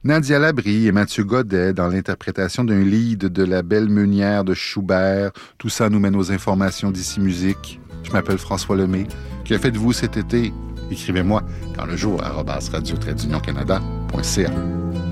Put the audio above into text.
Nadia Labrie et Mathieu Godet dans l'interprétation d'un lead de La Belle Meunière de Schubert. Tout ça nous mène aux informations d'ici musique. Je m'appelle François Lemay. Que faites-vous cet été? Écrivez-moi quand le jour @radio-canada.ca.